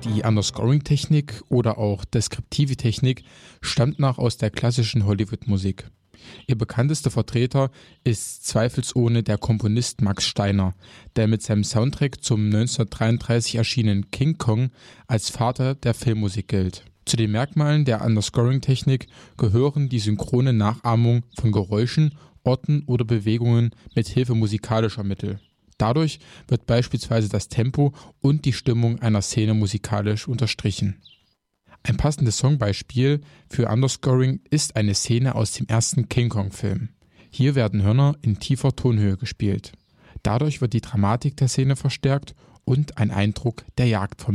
Die Underscoring-Technik oder auch deskriptive Technik stammt aus der klassischen Hollywood-Musik. Ihr bekanntester Vertreter ist zweifelsohne der Komponist Max Steiner, der mit seinem Soundtrack zum 1933 erschienenen King Kong als Vater der Filmmusik gilt. Zu den Merkmalen der Underscoring-Technik gehören die synchrone Nachahmung von Geräuschen, Orten oder Bewegungen mit Hilfe musikalischer Mittel. Dadurch wird beispielsweise das Tempo und die Stimmung einer Szene musikalisch unterstrichen. Ein passendes Songbeispiel für Underscoring ist eine Szene aus dem ersten King Kong-Film. Hier werden Hörner in tiefer Tonhöhe gespielt. Dadurch wird die Dramatik der Szene verstärkt und ein Eindruck der Jagd vermittelt.